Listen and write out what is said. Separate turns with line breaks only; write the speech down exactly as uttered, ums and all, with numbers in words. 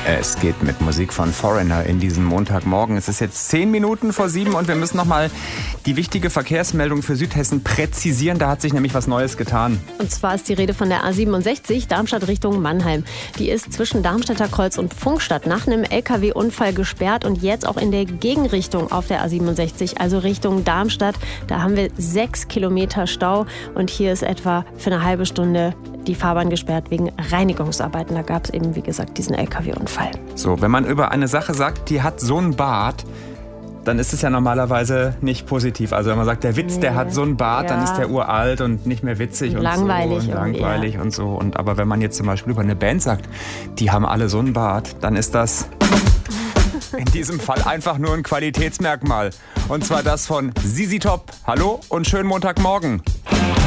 Es geht mit Musik von Foreigner in diesem Montagmorgen. Es ist jetzt zehn Minuten vor sieben und wir müssen nochmal die wichtige Verkehrsmeldung für Südhessen präzisieren. Da hat sich nämlich was Neues getan.
Und zwar ist die Rede von der A siebenundsechzig, Darmstadt Richtung Mannheim. Die ist zwischen Darmstädter Kreuz und Pfungstadt nach einem L K W-Unfall gesperrt und jetzt auch in der Gegenrichtung auf der A siebenundsechzig, also Richtung Darmstadt. Da haben wir sechs Kilometer Stau und hier ist etwa für eine halbe Stunde die Fahrbahn gesperrt wegen Reinigungsarbeiten. Da gab es eben, wie gesagt, diesen L K W-Unfall.
So, wenn man über eine Sache sagt, die hat so einen Bart, dann ist es ja normalerweise nicht positiv. Also wenn man sagt, der Witz, nee. der hat so einen Bart, ja. dann ist der uralt und nicht mehr witzig und,
langweilig
so. Und langweilig
ja.
und so. Und aber wenn man jetzt zum Beispiel über eine Band sagt, die haben alle so einen Bart, dann ist das in diesem Fall einfach nur ein Qualitätsmerkmal. Und zwar das von ZZ Top. Hallo und schönen Montagmorgen.